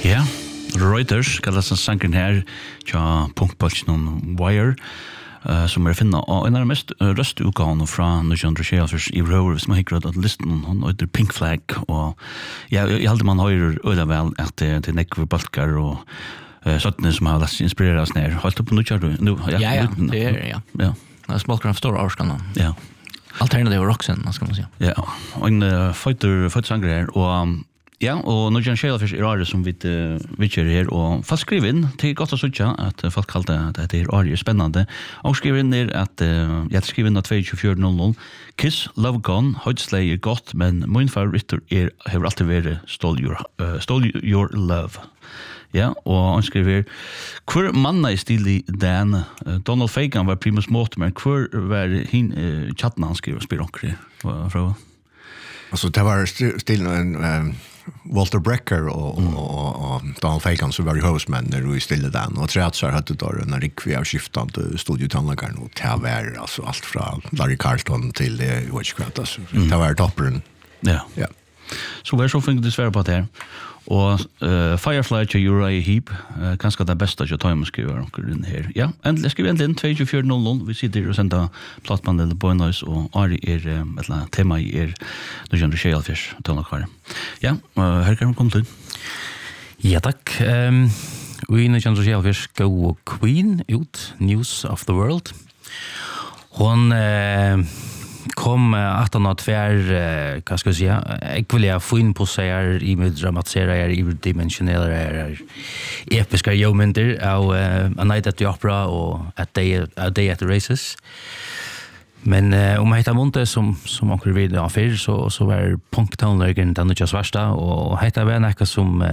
Ja, Reuters kallas den sangen her tja punktpolchen Wire som finna og en av de mest røstutgavene fra 1924 i Rover som har hikret at listen hun heter Pink Flag og jeg halte man høyrer øyla vel at det er nekve balkar og sånne som har inspireret oss ned. Halt opp på noe nu? Ja, det er det er smalkere av store årskanene. Ja. Alternativ rocksen, skal man si. Ja, og en fighter sanger her og ja, og nå Jan Shellfish det som vi kjører her, og fast skriver inn til godt å sutja at folk kalte at dette er spennende, og skriver inn at jeg skriver inn at 2400 Kiss, Love Gone, Hodsley godt, men min favoritter har alltid vært Stole Your Love. Ja, og han skriver hvor manna i stil i den Donald Fagan var primus motor, men hvor var chatten han skriver og spyr omkring fra? Altså, det var stil en Walter Brecker och Donald Fagan som var huvudmän när vi stillade den och Trätsar hade då när gick vi av skiftande studiotandläkare och det var alltså allt från Larry Carlton till Watchcraft alltså det var toppen. Ja. Så vad så fick det svär på det. Og Firefly til Uriah Heep, kanskje det beste til Time skriver den her. Ja, endelig skriver inn 2400. Vi sitter og sender plattmannen til Boynoise, og Ari et tema i nå kjenner Kjellfish til noe. Ja, her kan vi komme til. Ja, takk. Vi nå kjenner Kjellfish go Queen ut, News of the World. Hon kom 1802, hva skal jeg si, jeg vil ha få inn på seg i med dramatisere, i dimensionere, episke jomynder av A Night at the Opera og A Day at the Races. Men om jeg heter Monte, som akkurat vid av før, så var punktonløgeren den ikke svarsta, og heter var noe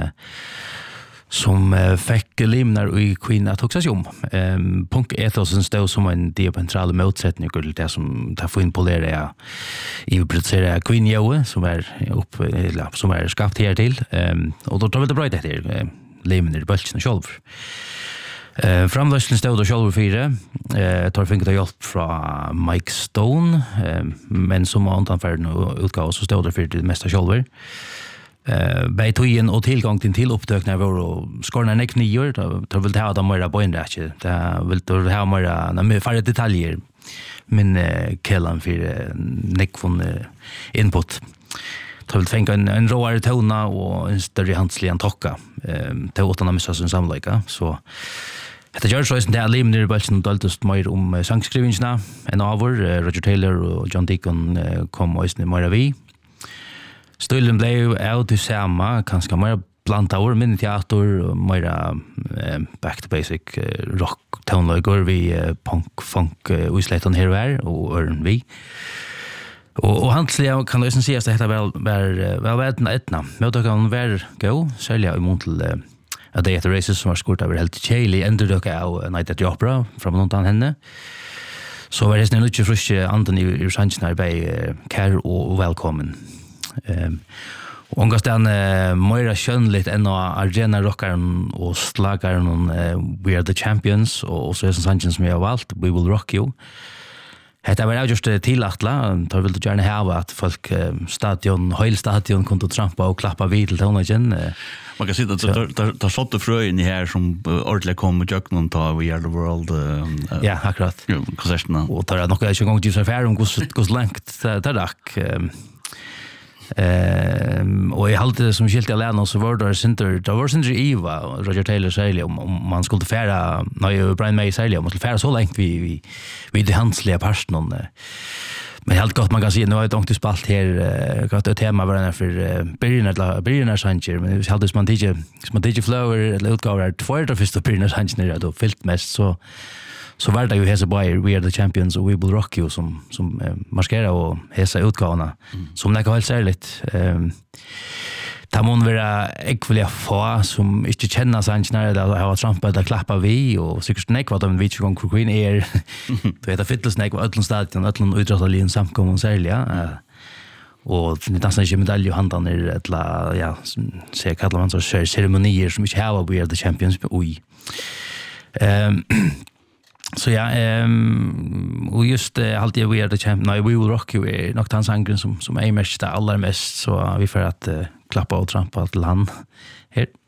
som fikk limnar i Queen at hoksa seg om. Punk-ethosen stod som en diametrale motsetning til det som tar få inn på det i å produsere Queen-joe, som er skapt her til. Og da tar vi det bra i dette, limner i bølgen og sjolv. Framløslen stod da sjolv 4. Tar finket av hjelp fra Mike Stone, men som antanferden utgav, så stod det for det meste sjolver. Beitojen og tilgang til opptøkene var skårene nek nyer, da vil det ha da mer bøynrekke, da vil det ha mer færre detaljer, men kellan for nek von input. Da vil det fengt en råare tona og en større hanslig enn tokka, til åttan av missa sin samleika, så etter gjør så det er limner i bølsen og daltest mer om sangskrivingene enn avur, Roger Taylor og John Deacon kom også mer av vi. Stilen ble jo av det samme, kanskje mer blant av minneteater og mer back to basic rock tonelager vi punk, funk, utsletten her og her og øren vi. Og hanslig kan det også si at dette var etna. Men det kan være god, særlig i mån til A Day at the Races som var skort av helt kjeilig enderdøkket av Night at the Opera fra noen av henne. Så var det ikke fruske anden i sannsjen her bei kær og velkommen. Og omgastan Moira skjønnligt enn av Arena-rockaren og slagaren We Are The Champions og så sannsjen som jeg har valgt, We Will Rock You. Hetta var avgjørst tilatla, da ville du gjerne hava at folk høylstadion kunne trampa og klappa vid til tonlagen. Man kan si at det såtte frøyen i her som ordentlig kom og jøkken ta We Are The World ja, akkurat. Konsertene. Og det er nok ikke en gang til seg færre om hvordan lengt det rakk. Og jeg halte det som skilt i alene så var det var Iva og Roger Taylor særlig om man skulle fære Brian May særlig om man skulle fære så lengt vi det hanslige parten men helt godt man kan si nå har jeg ikke spalt her hva det tema var denne for byrjene sanger men hvis halte man ikke flower eller utgaver tvær første byrjene sanger og fyllt mest så var det jo hese bare We Are The Champions og We Will Rock You som maskerer og hese utgavene som det kan være særlig det må være ekvelig få som ikke kjenner sangene eller har trampet eller klappet vi og sikkert nekva de vet ikke om hvor Queen du vet fyttelsnek var øtlen stadion øtlen utrattalien samkommen særlig og det er nesten ikke medaljehandene eller ja, så kallar man så ceremonier som ikke har We Are The Champions Så ja, og just alltid We Are The Champions, We Will Rock You nok den sangen som mest det aller mest, så vi får at klappa og trampa til han her.